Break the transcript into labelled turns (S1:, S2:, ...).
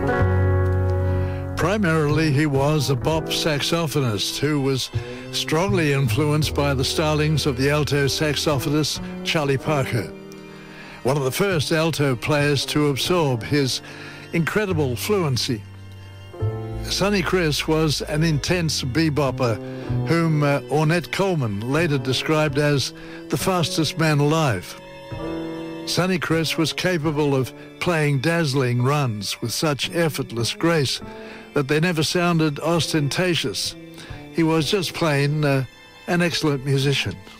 S1: Primarily, he was a bop saxophonist who was strongly influenced by the stylings of the alto saxophonist Charlie Parker, one of the first alto players to absorb his incredible fluency. Sonny Criss was an intense bebopper whom Ornette Coleman later described as the fastest man alive. Sonny Criss was capable of playing dazzling runs with such effortless grace that they never sounded ostentatious. He was just plain an excellent musician.